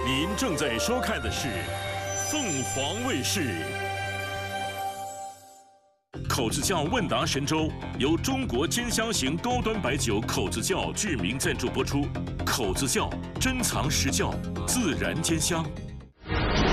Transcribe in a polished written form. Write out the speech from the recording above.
您正在收看的是凤凰卫视。口子窖问答神州由中国尖香型高端白酒口子窖巨名赞助播出。口子窖珍藏实窖，自然兼香。